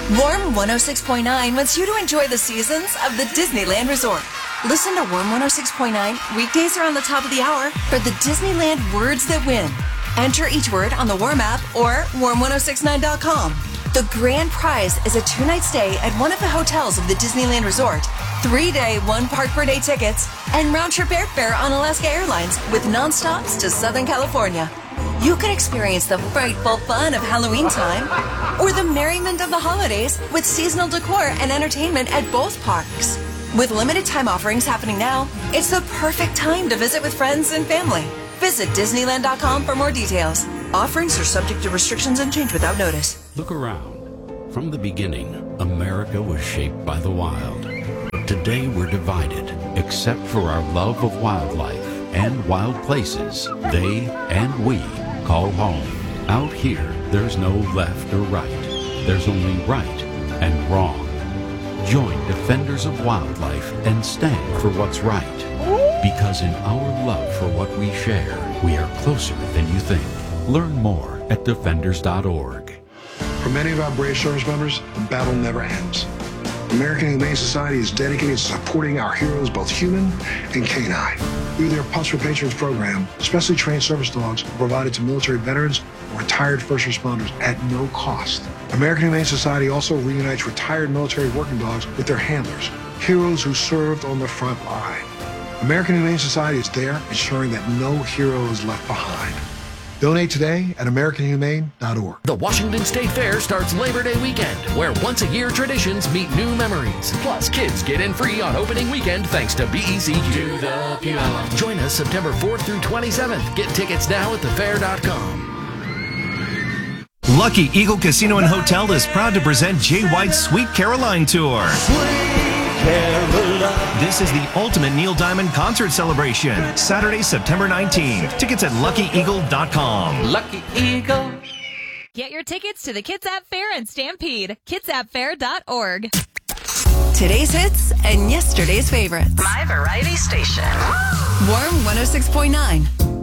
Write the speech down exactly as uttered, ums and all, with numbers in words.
Warm one oh six point nine wants you to enjoy the seasons of the Disneyland Resort. Listen to Warm one oh six point nine weekdays around the top of the hour for the Disneyland Words That Win. Enter each word on the Warm app or warm ten sixty-nine dot com. The grand prize is a two-night stay at one of the hotels of the Disneyland Resort, three-day, one-park-per-day tickets, and round-trip airfare on Alaska Airlines with nonstops to Southern California. You can experience the frightful fun of Halloween time or the merriment of the holidays with seasonal decor and entertainment at both parks. With limited time offerings happening now, it's the perfect time to visit with friends and family. Visit Disneyland dot com for more details. Offerings are subject to restrictions and change without notice. Look around. From the beginning, America was shaped by the wild. Today we're divided, except for our love of wildlife and wild places they and we call home. Out here, there's no left or right. There's only right and wrong. Join Defenders of Wildlife and stand for what's right. Because in our love for what we share, we are closer than you think. Learn more at defenders dot org. For many of our brave service members, the battle never ends. American Humane Society is dedicated to supporting our heroes, both human and canine. Through their Pups for Patrons program, specially trained service dogs are provided to military veterans or retired first responders at no cost. American Humane Society also reunites retired military working dogs with their handlers, heroes who served on the front line. American Humane Society is there ensuring that no hero is left behind. Donate today at american humane dot org. The Washington State Fair starts Labor Day weekend, where once-a-year traditions meet new memories. Plus, kids get in free on opening weekend thanks to B E C U. Do the Puyallup. Join us September fourth through twenty-seventh. Get tickets now at the fair dot com. Lucky Eagle Casino and Hotel is proud to present Jay White's Sweet Caroline Tour. Sweet Caroline. This is the ultimate Neil Diamond concert celebration, Saturday, September nineteenth. Tickets at lucky eagle dot com. Lucky Eagle. Get your tickets to the Kitsap Fair and Stampede. kitsap fair dot org. Today's hits and yesterday's favorites. My variety station. Warm one oh six point nine.